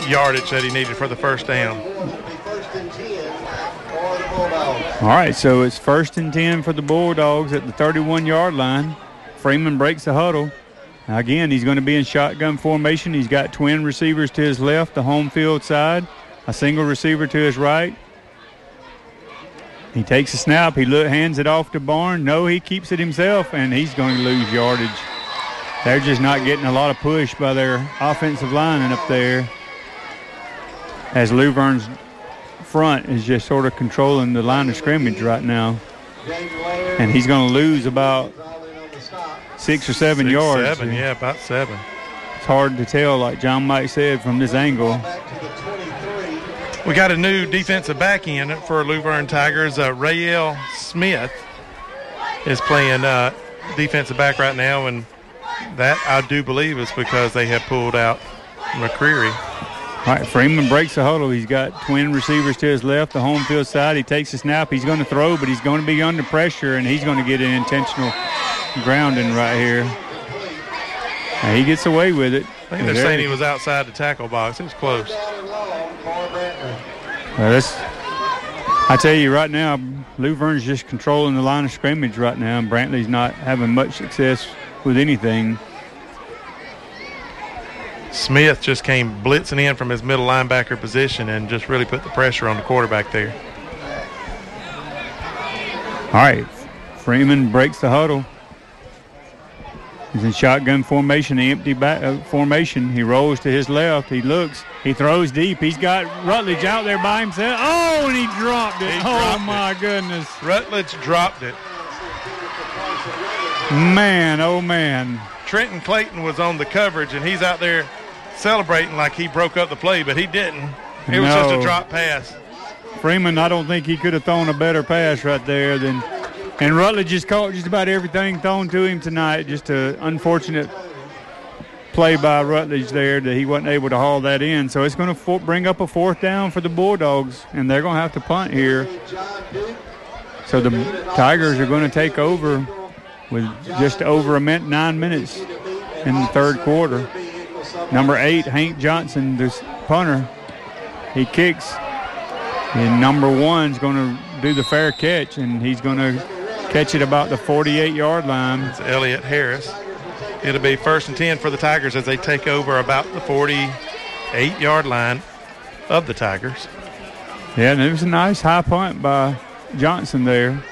yardage that he needed for the first down. All right, so it's 1st and 10 for the Bulldogs at the 31-yard line. Freeman breaks the huddle. Now again, he's going to be in shotgun formation. He's got twin receivers to his left, the home field side, a single receiver to his right. He takes a snap. He hands it off to Barnes. No, he keeps it himself, and he's going to lose yardage. They're just not getting a lot of push by their offensive lining up there, as Luverne's front is just sort of controlling the line of scrimmage right now. And he's going to lose about 6 or 7 yards. About 7. It's hard to tell, like John Mike said, from this angle. We got a new defensive back in for Luverne Tigers. Rayel Smith is playing defensive back right now, and that I do believe is because they have pulled out McCreary. All right, Freeman breaks the huddle. He's got twin receivers to his left, the home field side. He takes a snap. He's going to throw, but he's going to be under pressure, and he's going to get an intentional grounding right here. And he gets away with it. I think they're saying he was outside the tackle box. It was close. I tell you right now, Luverne's just controlling the line of scrimmage right now, and Brantley's not having much success with anything. Smith just came blitzing in from his middle linebacker position and just really put the pressure on the quarterback there. All right, Freeman breaks the huddle. He's in shotgun formation, the empty back formation. He rolls to his left. He looks. He throws deep. He's got Rutledge out there by himself. Oh, and he dropped it. My goodness. Rutledge dropped it. Man, oh, man. Trenton Clayton was on the coverage, and he's out there celebrating like he broke up the play, but he didn't. It was just a drop pass. Freeman, I don't think he could have thrown a better pass right there than – and Rutledge just caught just about everything thrown to him tonight. Just an unfortunate play by Rutledge there that he wasn't able to haul that in. So it's going to bring up a 4th down for the Bulldogs, and they're going to have to punt here. So the Tigers are going to take over with just over 9 minutes in the 3rd quarter. Number 8, Hank Johnson, this punter, he kicks. And number 1's going to do the fair catch, and he's going to catch it about the 48-yard line. It's Elliott Harris. It'll be 1st and 10 for the Tigers as they take over about the 48-yard line of the Tigers. Yeah, and it was a nice high punt by Johnson there.